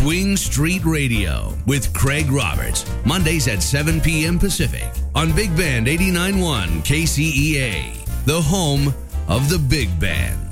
Swing Street Radio with Craig Roberts. Mondays at 7 p.m. Pacific on Big Band 89.1 KCEA, the home of the Big Band.